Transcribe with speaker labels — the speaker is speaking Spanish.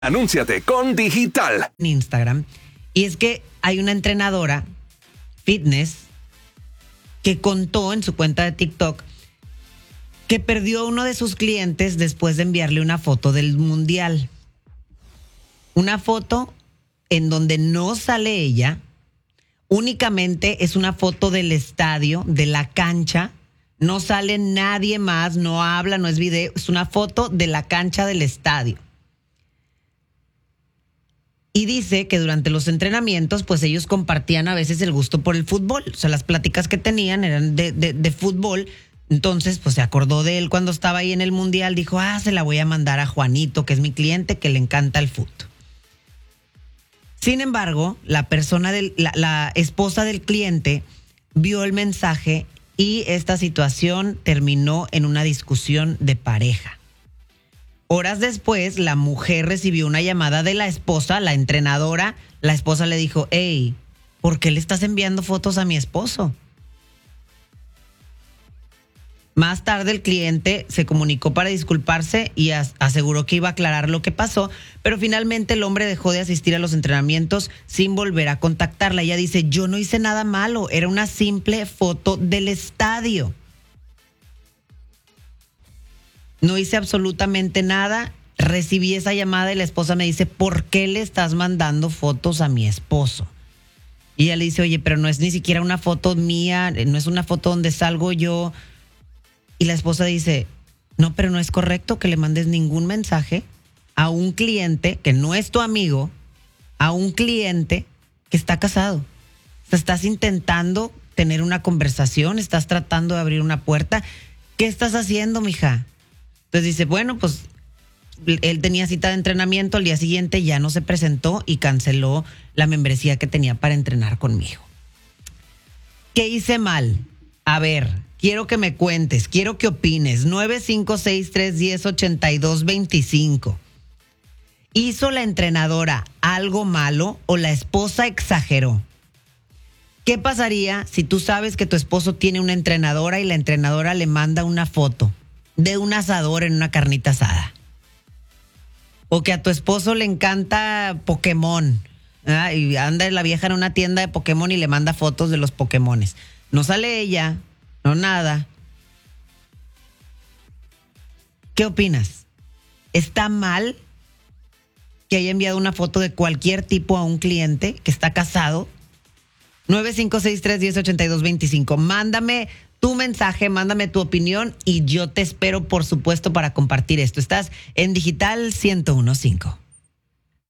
Speaker 1: Anúnciate con Digital.
Speaker 2: En Instagram. Y es que hay una entrenadora fitness que contó en su cuenta de TikTok que perdió a uno de sus clientes después de enviarle una foto del mundial. Una foto en donde no sale ella, únicamente es una foto del estadio, de la cancha, no sale nadie más, no habla, no es video, es una foto de la cancha del estadio. Y dice que durante los entrenamientos, pues ellos compartían a veces el gusto por el fútbol. O sea, las pláticas que tenían eran de fútbol. Entonces, pues se acordó de él cuando estaba ahí en el mundial. Dijo, se la voy a mandar a Juanito, que es mi cliente, que le encanta el fútbol. Sin embargo, la esposa del cliente vio el mensaje y esta situación terminó en una discusión de pareja. Horas después, la mujer recibió una llamada de la esposa, la entrenadora. La esposa le dijo, hey, ¿por qué le estás enviando fotos a mi esposo? Más tarde el cliente se comunicó para disculparse y aseguró que iba a aclarar lo que pasó, pero finalmente el hombre dejó de asistir a los entrenamientos sin volver a contactarla. Ella dice, yo no hice nada malo, era una simple foto del estadio. No hice absolutamente nada. Recibí esa llamada y la esposa me dice, ¿por qué le estás mandando fotos a mi esposo? Y ella le dice, oye, pero no es ni siquiera una foto mía, no es una foto donde salgo yo. Y la esposa dice, no, pero no es correcto que le mandes ningún mensaje a un cliente que no es tu amigo, a un cliente que está casado. O sea, estás intentando tener una conversación, estás tratando de abrir una puerta. ¿Qué estás haciendo, mija? Entonces dice, bueno, pues él tenía cita de entrenamiento, al día siguiente ya no se presentó y canceló la membresía que tenía para entrenar conmigo. ¿Qué hice mal? A ver, quiero que me cuentes, quiero que opines. 956-310-8225. ¿Hizo la entrenadora algo malo o la esposa exageró? ¿Qué pasaría si tú sabes que tu esposo tiene una entrenadora y la entrenadora le manda una foto de un asador en una carnita asada? O que a tu esposo le encanta Pokémon, ¿verdad? Y anda la vieja en una tienda de Pokémon y le manda fotos de los Pokémones. No sale ella, no nada. ¿Qué opinas? ¿Está mal que haya enviado una foto de cualquier tipo a un cliente que está casado? 956-310-8225. Mándame tu mensaje, mándame tu opinión y yo te espero, por supuesto, para compartir esto. Estás en Digital 101.5.